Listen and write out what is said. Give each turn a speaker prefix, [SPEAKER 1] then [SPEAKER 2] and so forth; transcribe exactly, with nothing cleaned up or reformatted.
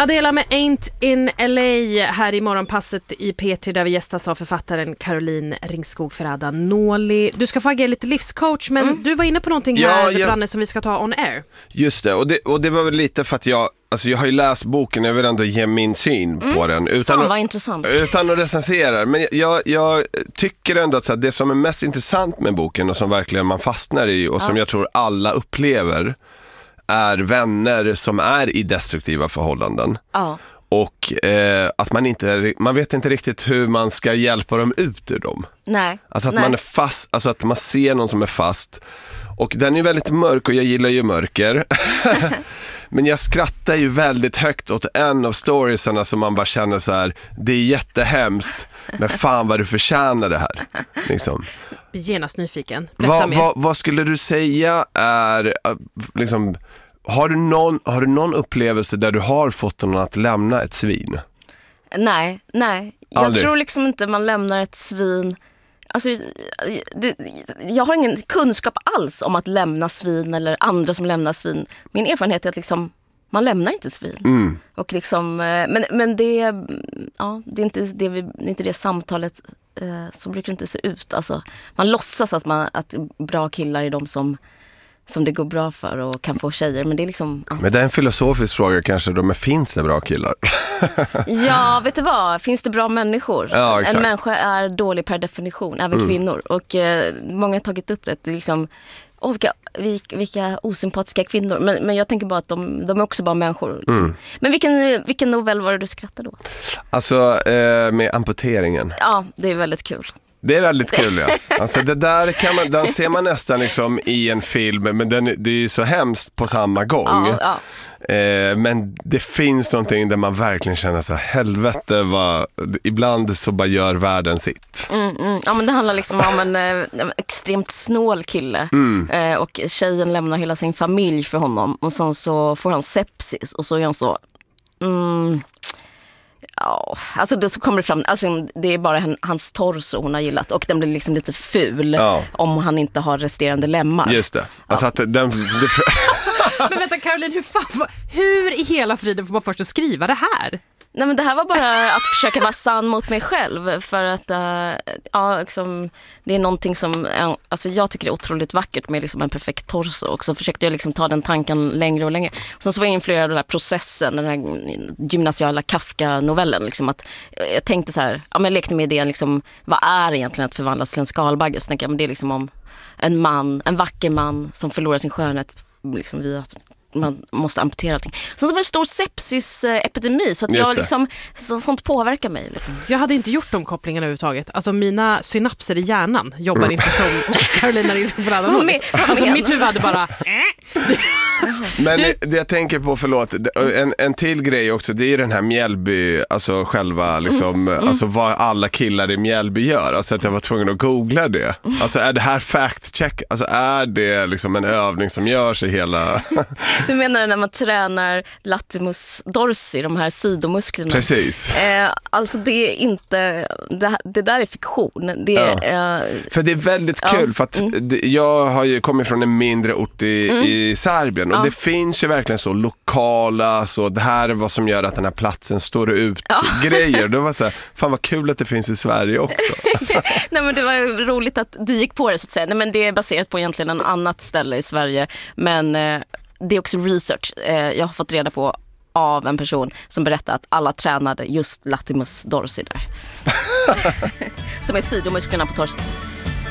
[SPEAKER 1] Adela med Ain't in L A här i morgonpasset i P tre där vi gästas av författaren Caroline Ringskog Ferrada Noli. Du ska få agera lite livscoach, men mm. du var inne på någonting här, ja, jag... Branne, som vi ska ta on air.
[SPEAKER 2] Just det, och det, och det var väl lite för att jag, alltså jag har ju läst boken, jag vill ändå ge min syn mm. på den. Utan
[SPEAKER 3] Fan, vad intressant.
[SPEAKER 2] Utan att recensera. Men jag, jag tycker ändå att så här, det som är mest intressant med boken och som verkligen man fastnar i och ja. som jag tror alla upplever är vänner som är i destruktiva förhållanden.
[SPEAKER 3] Ja.
[SPEAKER 2] Och eh, att man inte man vet inte riktigt hur man ska hjälpa dem ut ur dem.
[SPEAKER 3] Nej.
[SPEAKER 2] Alltså att
[SPEAKER 3] Nej.
[SPEAKER 2] man är fast, alltså att man ser någon som är fast. Och den är väldigt mörk och jag gillar ju mörker. Men jag skrattar ju väldigt högt åt en av storiesarna som man bara känner så här: det är jättehemskt, men fan vad du förtjänar det här. Liksom.
[SPEAKER 1] Genast nyfiken. Berätta
[SPEAKER 2] Vad,
[SPEAKER 1] mer.
[SPEAKER 2] vad, vad skulle du säga är liksom, har du någon har du någon upplevelse där du har fått någon att lämna ett svin?
[SPEAKER 3] Nej, nej. Jag
[SPEAKER 2] Aldrig.
[SPEAKER 3] tror liksom inte man lämnar ett svin. Alltså, det, jag har ingen kunskap alls om att lämna svin eller andra som lämnar svin. Min erfarenhet är att liksom, man lämnar inte svin.
[SPEAKER 2] Mm.
[SPEAKER 3] Och liksom, men, men det, ja, det, är inte det, vi, det är inte det samtalet, så brukar det inte se ut. Alltså, man låtsas att, man, att bra killar är de som, som det går bra för och kan få tjejer. Men det är liksom... Ja.
[SPEAKER 2] Men det är en filosofisk fråga kanske då, men finns det bra killar?
[SPEAKER 3] Ja, vet du vad? Finns det bra människor?
[SPEAKER 2] Ja, exakt.
[SPEAKER 3] En människa är dålig per definition, även mm. kvinnor. Och eh, många har tagit upp det. Det är liksom, åh, vilka, vilka, vilka osympatiska kvinnor. Men, men jag tänker bara att de, de är också bara människor. Liksom. Mm. Men vilken, vilken novell var det du skrattade då?
[SPEAKER 2] Alltså, eh, med amputeringen.
[SPEAKER 3] Ja, det är väldigt kul.
[SPEAKER 2] Det är väldigt kul, ja. Alltså det där kan man, den ser man nästan liksom i en film, men den, det är ju så hemskt på samma gång.
[SPEAKER 3] Ja, ja.
[SPEAKER 2] Eh, men det finns någonting där man verkligen känner så här, helvete vad, ibland så bara gör världen sitt.
[SPEAKER 3] Mm, mm. Ja, men det handlar liksom om en, en extremt snål kille mm. eh, och tjejen lämnar hela sin familj för honom och sen så får han sepsis och så är han så... Mm, ja, alltså då så kommer det fram, alltså det är bara en, hans torso hon har gillat och den blir liksom lite ful ja. om han inte har resterande lemmar.
[SPEAKER 2] Just det. Alltså ja. att den... Det...
[SPEAKER 1] Men vänta Caroline, hur, fan, hur i hela friden får man först att skriva det här?
[SPEAKER 3] Nej, men det här var bara att försöka vara sann mot mig själv för att uh, ja, liksom, det är någonting som uh, alltså jag tycker är otroligt vackert med liksom en perfekt torso och så försökte jag liksom ta den tanken längre och längre. Och sen så var jag influerad av den här processen, den här gymnasiala Kafka-novellen liksom att uh, jag tänkte så här, ja men jag lekte med idén liksom, vad är egentligen att förvandlas till en skalbagge? Så tänkte jag, men det är liksom om en man, en vacker man som förlorar sin skönhet liksom via att man måste amputera allting. Sen så var det en stor sepsis-epidemi så att jag liksom, så, sånt påverkar mig. Liksom.
[SPEAKER 1] Jag hade inte gjort de kopplingarna överhuvudtaget. Alltså mina synapser i hjärnan jobbar mm. inte som Carolina Ringskog Ferrada Noli. Alltså mitt huvud hade bara...
[SPEAKER 2] Men du... det jag tänker på, förlåt, en, en till grej också, det är den här Mjällby, alltså själva liksom, mm. alltså vad alla killar i Mjällby gör. Alltså att jag var tvungen att googla det. Alltså är det här fact check? Alltså är det liksom en övning som görs i hela...
[SPEAKER 3] Du menar när man tränar latimus dorsi, de här sidomusklerna?
[SPEAKER 2] Precis.
[SPEAKER 3] Eh, alltså det är inte, det, det där är fiktion. Det är,
[SPEAKER 2] ja.
[SPEAKER 3] eh,
[SPEAKER 2] för det är väldigt kul, ja. för att mm. det, jag har ju kommit från en mindre ort i, mm. i Serbien och ja. det finns ju verkligen så lokala, så det här är vad som gör att den här platsen står ut ja. grejer. Det var så här, fan vad kul att det finns i Sverige också.
[SPEAKER 3] Nej, men det var roligt att du gick på det så att säga. Nej, men det är baserat på egentligen en annat ställe i Sverige, men eh, det är också research. Eh, jag har fått reda på av en person som berättar att alla tränade just latimus dorsi där. Som är sidomusklerna på torsen.